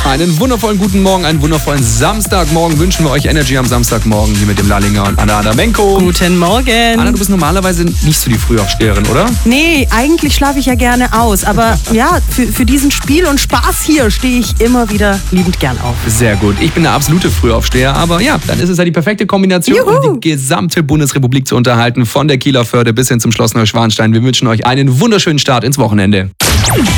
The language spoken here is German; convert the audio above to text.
Einen wundervollen guten Morgen, einen wundervollen Samstagmorgen wünschen wir euch. Energy am Samstagmorgen hier mit dem Lalinger und Anna Adamenko. Guten Morgen. Anna, du bist normalerweise nicht so die Frühaufsteherin, oder? Nee, eigentlich schlafe ich ja gerne aus. Aber ja, für diesen Spiel und Spaß hier stehe ich immer wieder liebend gern auf. Sehr gut. Ich bin der absolute Frühaufsteher, aber ja, dann ist es ja die perfekte Kombination, um die gesamte Bundesrepublik zu unterhalten, von der Kieler Förde bis hin zum Schloss Neuschwanstein. Wir wünschen euch einen wunderschönen Start ins Wochenende.